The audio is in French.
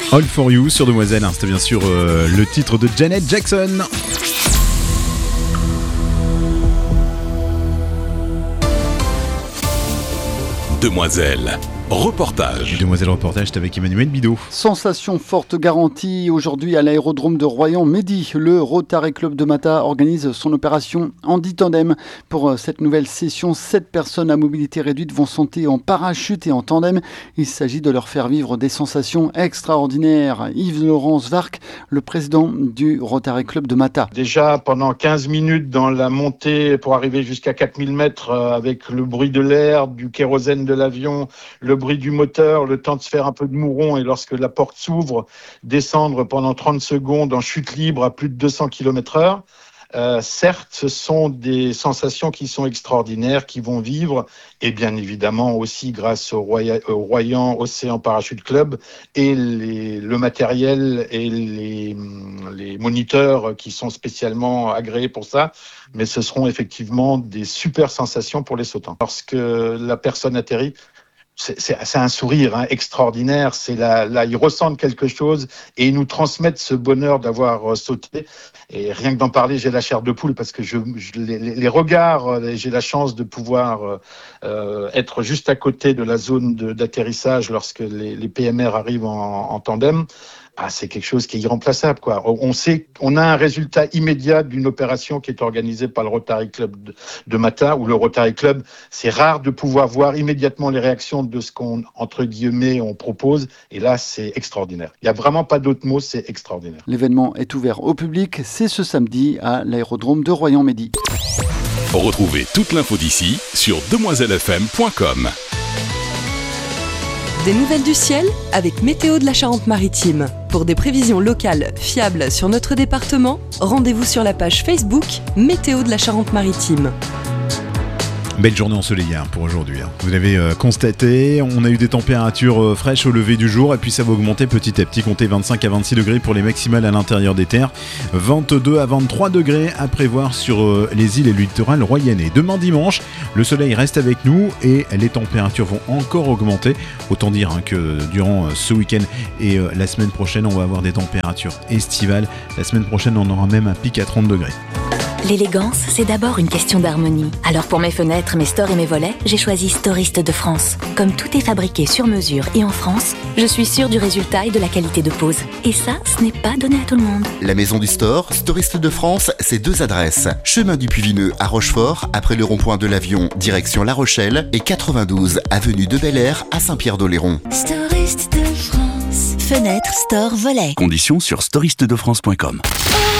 All for You sur Demoiselle, c'était bien sûr le titre de Janet Jackson. Demoiselle, reportage. Demoiselle reportage, c'est avec Emmanuel Bidot. Sensation forte garantie aujourd'hui à l'aérodrome de Royan-Medy. Le Rotary Club de Mata organise son opération Handi Tandem. Pour cette nouvelle session, 7 personnes à mobilité réduite vont sauter en parachute et en tandem. Il s'agit de leur faire vivre des sensations extraordinaires. Yves-Laurence Varc, le président du Rotary Club de Mata. Déjà pendant 15 minutes dans la montée pour arriver jusqu'à 4000 mètres avec le bruit de l'air, du kérosène de l'avion, le bruit du moteur, le temps de se faire un peu de mouron et lorsque la porte s'ouvre, descendre pendant 30 secondes en chute libre à plus de 200 km/h. Certes, ce sont des sensations qui sont extraordinaires, qui vont vivre, et bien évidemment aussi grâce au Royan Océan Parachute Club et le matériel et les moniteurs qui sont spécialement agréés pour ça. Mais ce seront effectivement des super sensations pour les sautants. Lorsque la personne atterrit, c'est un sourire extraordinaire. C'est là, ils ressentent quelque chose et ils nous transmettent ce bonheur d'avoir sauté. Et rien que d'en parler, j'ai la chair de poule parce que les regards, j'ai la chance de pouvoir être juste à côté de la zone d'atterrissage lorsque les PMR arrivent en tandem. C'est quelque chose qui est irremplaçable, quoi. On sait, on a un résultat immédiat d'une opération qui est organisée par le Rotary Club de Mata, ou le Rotary Club. C'est rare de pouvoir voir immédiatement les réactions de ce qu'on, entre guillemets, on propose. Et là, c'est extraordinaire. Il n'y a vraiment pas d'autre mot, c'est extraordinaire. L'événement est ouvert au public. C'est ce samedi à l'aérodrome de Royan-Medy. Retrouvez toute l'info d'ici sur demoiselefm.com. Des nouvelles du ciel avec Météo de la Charente-Maritime. Pour des prévisions locales fiables sur notre département, rendez-vous sur la page Facebook Météo de la Charente-Maritime. Belle journée ensoleillée pour aujourd'hui. Vous l'avez constaté, on a eu des températures fraîches au lever du jour et puis ça va augmenter petit à petit, comptez 25 à 26 degrés pour les maximales à l'intérieur des terres, 22 à 23 degrés à prévoir sur les îles et le littoral royannais. Demain dimanche, le soleil reste avec nous et les températures vont encore augmenter. Autant dire que durant ce week-end et la semaine prochaine, on va avoir des températures estivales. La semaine prochaine, on aura même un pic à 30 degrés. L'élégance, c'est d'abord une question d'harmonie. Alors pour mes fenêtres, mes stores et mes volets, j'ai choisi Storiste de France. Comme tout est fabriqué sur mesure et en France, je suis sûre du résultat et de la qualité de pose. Et ça, ce n'est pas donné à tout le monde. La maison du store, Storiste de France, c'est 2 adresses. Chemin du Puy-Vineux à Rochefort, après le rond-point de l'Avion, direction La Rochelle, et 92 avenue de Bel-Air à Saint-Pierre-d'Oléron. Storiste de France. Fenêtres, stores, volets. Conditions sur storistedefrance.com.